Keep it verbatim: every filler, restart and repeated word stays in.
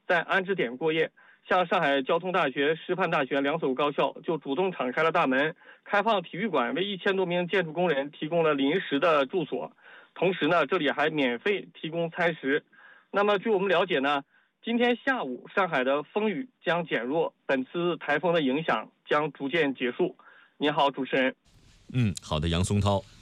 在安置点过夜。像上海交通大学、师范大学两所高校就主动敞开了大门，开放体育馆为一千多名建筑工人提供了临时的住所，同时呢，这里还免费提供餐食。那么据我们了解呢，今天下午上海的风雨将减弱，本次台风的影响将逐渐结束。你好，主持人。 嗯，好的，杨松涛。